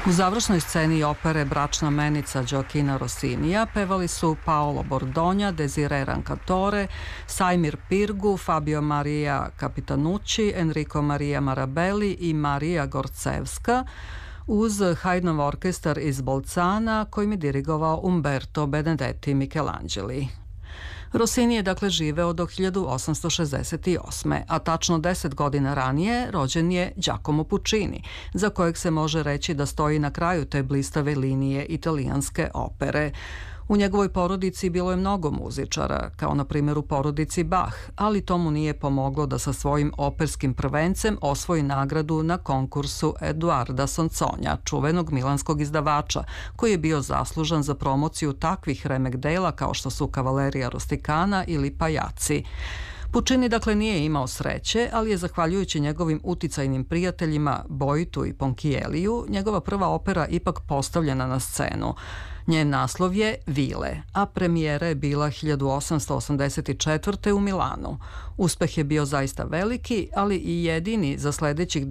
U završnoj sceni opere Bračna menica Gioachina Rossinija pevali su Paolo Bordogna, Desiree Rancatore, Sajmir Pirgu, Fabio Maria Capitanucci, Enrico Maria Marabelli i Marija Gorcevska, uz Haydnov orkestar iz Bolcana kojim je dirigovao Umberto Benedetti Michelangeli. Rossini je dakle živeo do 1868. a tačno 10 godina ranije rođen je Giacomo Puccini, za kojeg se može reći da stoji na kraju te blistave linije italijanske opere. U njegovoj porodici bilo je mnogo muzičara, kao na primjer u porodici Bach, ali to mu nije pomoglo da sa svojim operskim prvencem osvoji nagradu na konkursu Eduarda Sonconja, čuvenog milanskog izdavača, koji je bio zaslužan za promociju takvih remek dela kao što su Kavalerija Rusticana ili Pajaci. Puccini dakle nije imao sreće, ali je zahvaljujući njegovim uticajnim prijateljima Boitu i Ponchielliju njegova prva opera ipak postavljena na scenu. Njen naslov je Vile, a premijera je bila 1884. u Milanu. Uspeh je bio zaista veliki, ali i jedini za sledećih